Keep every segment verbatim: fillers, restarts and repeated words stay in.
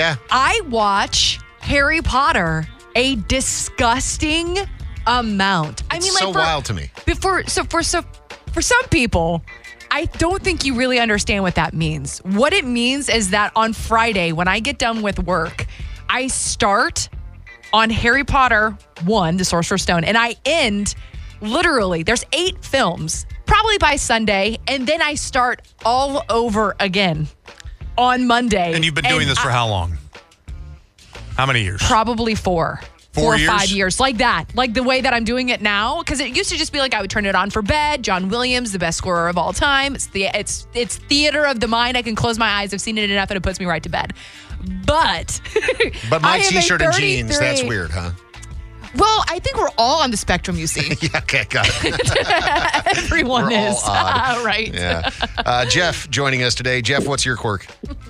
Yeah. I watch Harry Potter a disgusting amount. I It's mean, like so for, wild to me. Before, so for so for some people, I don't think you really understand what that means. What it means is that on Friday, when I get done with work, I start on Harry Potter one, The Sorcerer's Stone, and I end literally, there's eight films, probably by Sunday, and then I start all over again on Monday. And you've been doing And this for I- how long? How many years? Probably four. Four Four or years? five years. Like that. Like the way that I'm doing it now. Because it used to just be like I would turn it on for bed. John Williams, the best scorer of all time. It's the it's it's theater of the mind. I can close my eyes. I've seen it enough and it puts me right to bed. But But my I am a t-shirt and jeans, thirty-three that's weird, huh? Well, I think we're all on the spectrum, you see. Yeah, okay, got it. Everyone We're all is. odd. Right. Yeah. Uh, Jeff joining us today. Jeff, what's your quirk?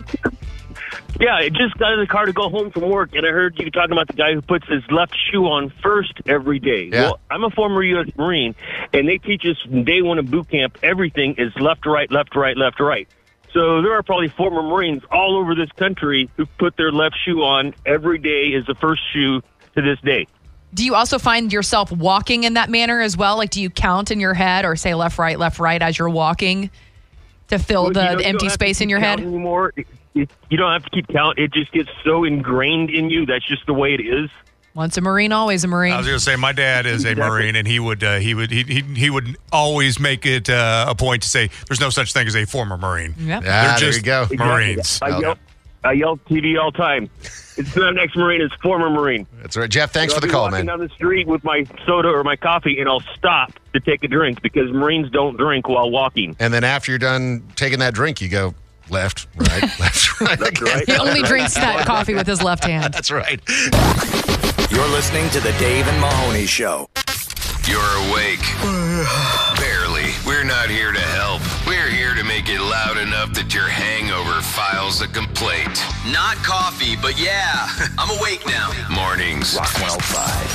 Yeah, I just got in the car to go home from work, and I heard you talking about the guy who puts his left shoe on first every day. Yeah. Well, I'm a former U S Marine, and they teach us from day one of boot camp, everything is left to right, left to right, left to right. So there are probably former Marines all over this country who put their left shoe on every day as the first shoe to this day. Do you also find yourself walking in that manner as well? Like, do you count in your head or say left, right, left, right as you're walking to fill Well, the you know, you empty don't have to space in keep your head? count anymore. It, it, you don't have to keep count. It just gets so ingrained in you. That's just the way it is. Once a Marine, always a Marine. I was going to say, my dad is a Exactly. Marine, and he would uh, he would he, he he would always make it uh, a point to say, "There's no such thing as a former Marine. Yep. Ah, They're there just you go. Marines." I Oh. yell, I yell T V all the time. It's not an ex-Marine, it's former Marine. That's right. Jeff, thanks So for the I'll call, be walking man. down the street with my soda or my coffee, and I'll stop to take a drink because Marines don't drink while walking. And then after you're done taking that drink, you go left, right, left, right. Left, again. right. He only drinks that coffee with his left hand. That's right. You're listening to the Dave and Mahoney Show. You're awake. Barely. We're not here to help. We're here to make it loud enough that your hangover files a complaint. Not coffee, but yeah, I'm awake now. Mornings. Rock one oh five.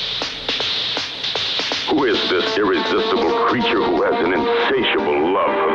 Who is this irresistible creature who has an insatiable love for